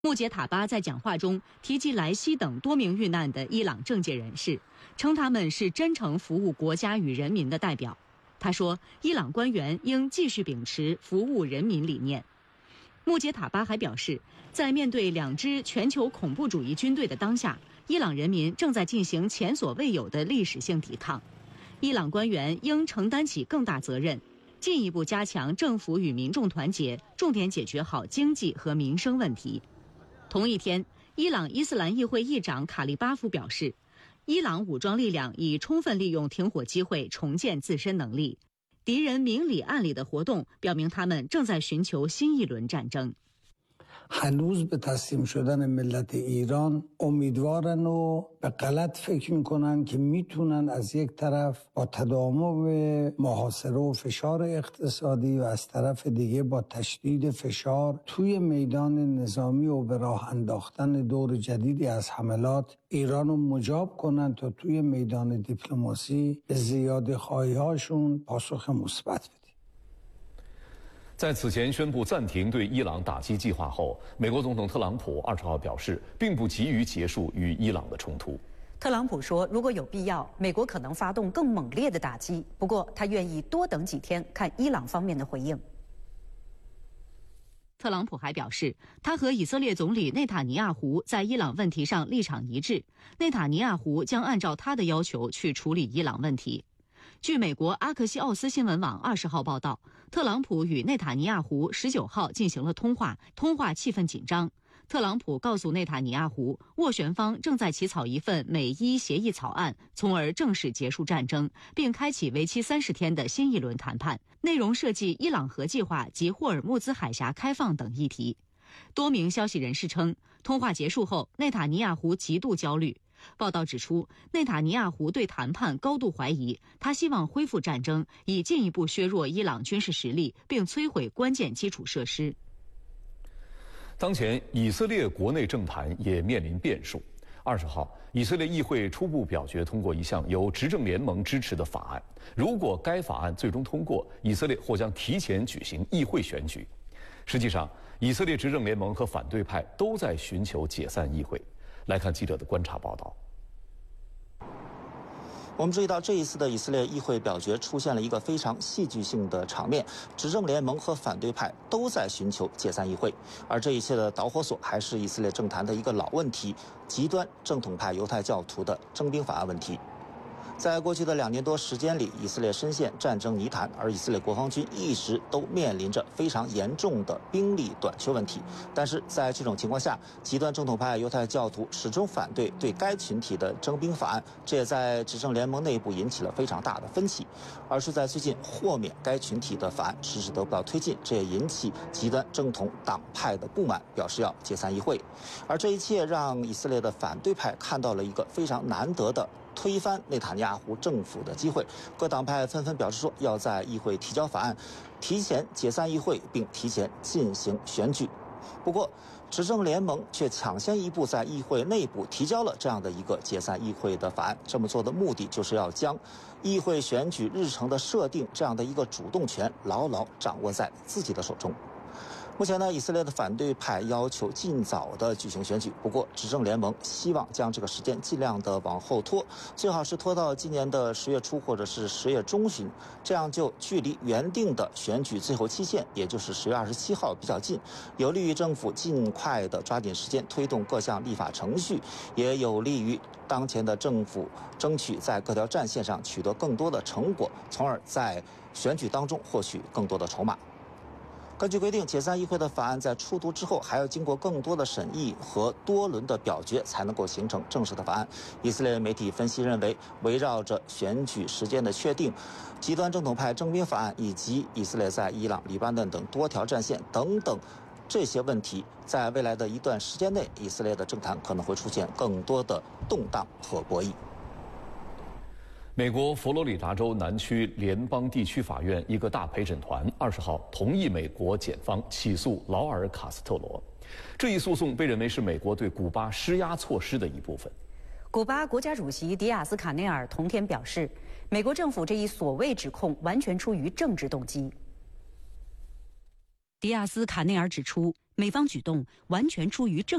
穆杰塔巴在讲话中提及莱西等多名遇难的伊朗政界人士，称他们是真诚服务国家与人民的代表。他说，伊朗官员应继续秉持服务人民理念。穆杰塔巴还表示，在面对2支全球恐怖主义军队的当下，伊朗人民正在进行前所未有的历史性抵抗。伊朗官员应承担起更大责任，进一步加强政府与民众团结，重点解决好经济和民生问题。同一天，伊朗伊斯兰议会议长卡利巴夫表示，伊朗武装力量已充分利用停火机会重建自身能力，敌人明里暗里的活动表明他们正在寻求新一轮战争。 هنوز به تسلیم شدن ملت ایران امیدوارن و به غلط فکر میکنن که میتونن از یک طرف با تداوم محاصره و فشار اقتصادی و از طرف دیگه با تشدید فشار توی میدان نظامی و به راه انداختن دور جدیدی از حملات ایران رو مجاب کنن تا توی میدان دیپلماسی به زیاده خواهی‌هاشون پاسخ مثبت بدن。 在此前宣布暂停对伊朗打击计划后，美国总统特朗普20号表示，并不急于结束与伊朗的冲突。 特朗普说，如果有必要，美国可能发动更猛烈的打击，不过他愿意多等几天，看伊朗方面的回应。 特朗普还表示，他和以色列总理内塔尼亚胡在伊朗问题上立场一致，内塔尼亚胡将按照他的要求去处理伊朗问题。据美国阿克西奥斯新闻网20号报道，特朗普与内塔尼亚胡19号进行了通话，通话气氛紧张。特朗普告诉内塔尼亚胡，斡旋方正在起草一份美伊协议草案，从而正式结束战争，并开启为期30天的新一轮谈判，内容涉及伊朗核计划及霍尔木兹海峡开放等议题。多名消息人士称，通话结束后，内塔尼亚胡极度焦虑。报道指出，内塔尼亚胡对谈判高度怀疑，他希望恢复战争，以进一步削弱伊朗军事实力，并摧毁关键基础设施。 当前，以色列国内政坛也面临变数。20号，以色列议会初步表决通过一项由执政联盟支持的法案，如果该法案最终通过，以色列或将提前举行议会选举。实际上，以色列执政联盟和反对派都在寻求解散议会。来看记者的观察报道。 我们注意到这一次的以色列议会表决出现了一个非常戏剧性的场面，执政联盟和反对派都在寻求解散议会，而这一切的导火索还是以色列政坛的一个老问题——极端正统派犹太教徒的征兵法案问题。在过去的2年多时间里，以色列深陷战争泥潭，而以色列国防军一直都面临着非常严重的兵力短缺问题。但是在这种情况下，极端正统派犹太教徒始终反对对该群体的征兵法案，这也在执政联盟内部引起了非常大的分歧。而是在最近，豁免该群体的法案迟迟得不到推进，这也引起极端正统党派的不满，表示要解散议会。而这一切让以色列的反对派看到了一个非常难得的推翻内塔尼亚胡政府的机会，各党派纷纷表示说要在议会提交法案，提前解散议会，并提前进行选举。不过，执政联盟却抢先一步在议会内部提交了这样的一个解散议会的法案。这么做的目的就是要将议会选举日程的设定这样的一个主动权牢牢掌握在自己的手中。目前呢，以色列的反对派要求尽早的举行选举，不过执政联盟希望将这个时间尽量的往后拖，最好是拖到今年的10月初或者是10月中旬，这样就距离原定的选举最后期限，也就是10月27号比较近，有利于政府尽快的抓紧时间推动各项立法程序，也有利于当前的政府争取在各条战线上取得更多的成果，从而在选举当中获取更多的筹码。根据规定，解散议会的法案在初读之后，还要经过更多的审议和多轮的表决，才能够形成正式的法案。以色列媒体分析认为，围绕着选举时间的确定、极端正统派征兵法案以及以色列在伊朗、黎巴嫩等多条战线等等这些问题，在未来的一段时间内，以色列的政坛可能会出现更多的动荡和博弈。 美国佛罗里达州南区联邦地区法院一个大陪审团20号同意美国检方起诉劳尔·卡斯特罗。这一诉讼被认为是美国对古巴施压措施的一部分。 古巴国家主席迪亚斯卡内尔同天表示，美国政府这一所谓指控完全出于政治动机。迪亚斯卡内尔指出， 美方举动完全出于政